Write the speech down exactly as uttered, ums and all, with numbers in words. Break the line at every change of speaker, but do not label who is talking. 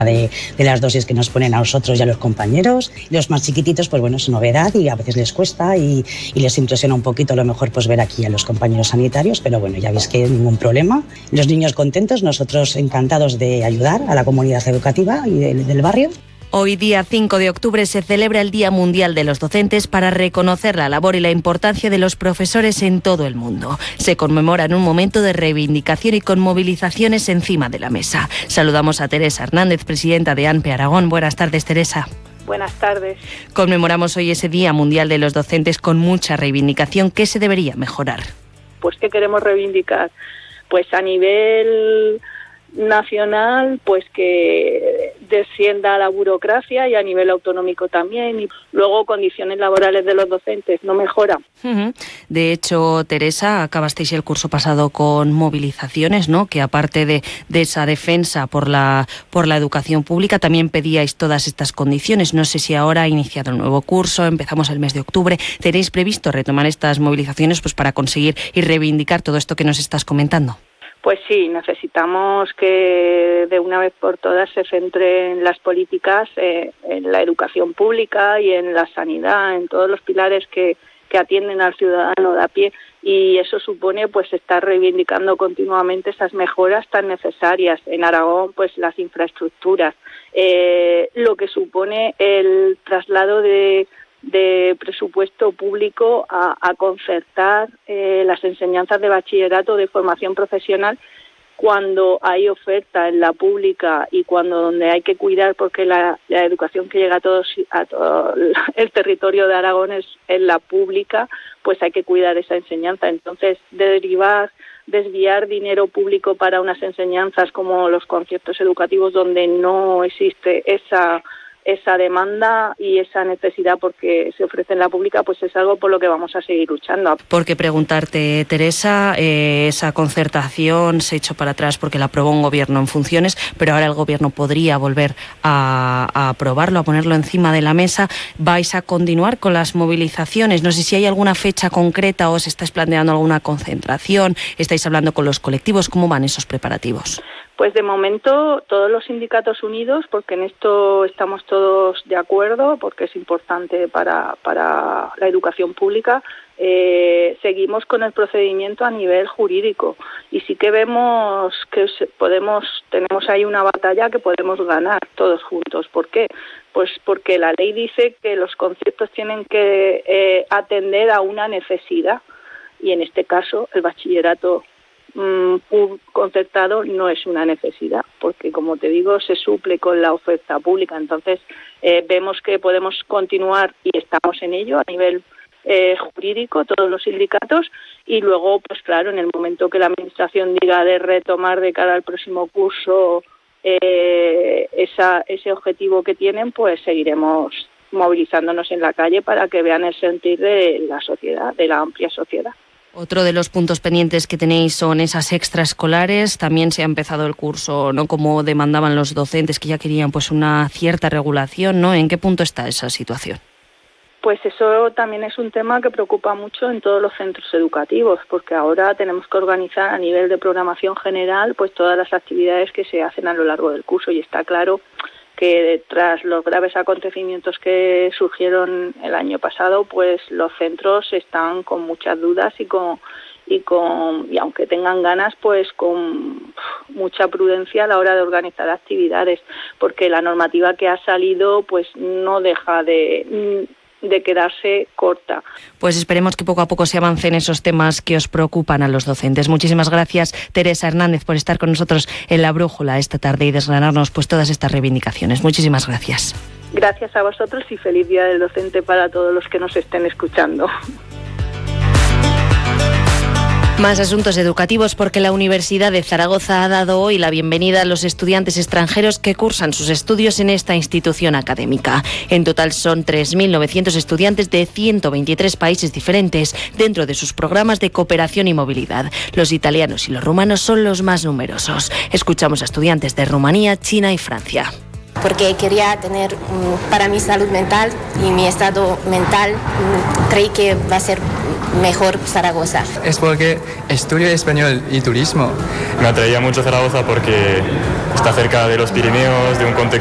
De, de las dosis que nos ponen a nosotros y a los compañeros. Los más chiquititos, pues bueno, es novedad y a veces les cuesta y, y les impresiona un poquito a lo mejor pues ver aquí a los compañeros sanitarios, pero bueno, ya veis que ningún problema. Los niños contentos, nosotros encantados de ayudar a la comunidad educativa y del, del barrio.
Hoy, día cinco de octubre, se celebra el Día Mundial de los Docentes para reconocer la labor y la importancia de los profesores en todo el mundo. Se conmemora en un momento de reivindicación y con movilizaciones encima de la mesa. Saludamos a Teresa Hernández, presidenta de A N P E Aragón. Buenas tardes, Teresa.
Buenas tardes.
Conmemoramos hoy ese Día Mundial de los Docentes con mucha reivindicación. ¿Qué se debería mejorar?
Pues, ¿qué queremos reivindicar? Pues a nivel nacional, pues que descienda la burocracia y a nivel autonómico también. Y luego condiciones laborales de los docentes no mejoran.
Uh-huh. De hecho, Teresa, acabasteis el curso pasado con movilizaciones, ¿no? Que aparte de, de esa defensa por la por la educación pública, también pedíais todas estas condiciones. No sé si ahora ha iniciado el nuevo curso, empezamos el mes de octubre. ¿Tenéis previsto retomar estas movilizaciones pues para conseguir y reivindicar todo esto que nos estás comentando?
Pues sí, necesitamos que de una vez por todas se centren las políticas eh, en la educación pública y en la sanidad, en todos los pilares que, que atienden al ciudadano de a pie, y eso supone pues estar reivindicando continuamente esas mejoras tan necesarias. En Aragón, pues las infraestructuras, eh, lo que supone el traslado de de presupuesto público a, a concertar eh, las enseñanzas de bachillerato de formación profesional cuando hay oferta en la pública y cuando donde hay que cuidar, porque la, la educación que llega a todos a todo el territorio de Aragón es en la pública, pues hay que cuidar esa enseñanza. Entonces, derivar, desviar dinero público para unas enseñanzas como los conciertos educativos donde no existe esa esa demanda y esa necesidad porque se ofrece en la pública, pues es algo por lo que vamos a seguir luchando.
Porque preguntarte, Teresa, eh, esa concertación se echó para atrás porque la aprobó un gobierno en funciones, pero ahora el gobierno podría volver a, a aprobarlo, a ponerlo encima de la mesa. ¿Vais a continuar con las movilizaciones? No sé si hay alguna fecha concreta o os estáis planteando alguna concentración, estáis hablando con los colectivos, ¿cómo van esos preparativos?
Pues de momento todos los sindicatos unidos, porque en esto estamos todos de acuerdo, porque es importante para, para la educación pública, eh, seguimos con el procedimiento a nivel jurídico y sí que vemos que podemos tenemos ahí una batalla que podemos ganar todos juntos. ¿Por qué? Pues porque la ley dice que los conceptos tienen que eh, atender a una necesidad y en este caso el bachillerato un concertado no es una necesidad, porque como te digo se suple con la oferta pública. Entonces eh, vemos que podemos continuar y estamos en ello a nivel eh, jurídico, todos los sindicatos, y luego pues claro, en el momento que la administración diga de retomar de cara al próximo curso eh, esa, ese objetivo que tienen, pues seguiremos movilizándonos en la calle para que vean el sentir de la sociedad, de la amplia sociedad.
Otro de los puntos pendientes que tenéis son esas extraescolares. También se ha empezado el curso, ¿no?, como demandaban los docentes, que ya querían pues una cierta regulación, ¿no? ¿En qué punto está esa situación?
Pues eso también es un tema que preocupa mucho en todos los centros educativos, porque ahora tenemos que organizar a nivel de programación general pues todas las actividades que se hacen a lo largo del curso, y está claro que tras los graves acontecimientos que surgieron el año pasado, pues los centros están con muchas dudas y con y con y aunque tengan ganas, pues con mucha prudencia a la hora de organizar actividades, porque la normativa que ha salido pues no deja de de quedarse corta.
Pues esperemos que poco a poco se avancen esos temas que os preocupan a los docentes. Muchísimas gracias, Teresa Hernández, por estar con nosotros en La Brújula esta tarde y desgranarnos pues todas estas reivindicaciones. Muchísimas gracias.
Gracias a vosotros y feliz Día del Docente para todos los que nos estén escuchando.
Más asuntos educativos, porque la Universidad de Zaragoza ha dado hoy la bienvenida a los estudiantes extranjeros que cursan sus estudios en esta institución académica. En total son tres mil novecientos estudiantes de ciento veintitrés países diferentes dentro de sus programas de cooperación y movilidad. Los italianos y los rumanos son los más numerosos. Escuchamos a estudiantes de Rumanía, China y Francia.
Porque quería tener, para mi salud mental y mi estado mental, creí que va a ser mejor Zaragoza.
Es porque estudio español y turismo.
Me atraía mucho Zaragoza porque
está cerca de los Pirineos, de un contexto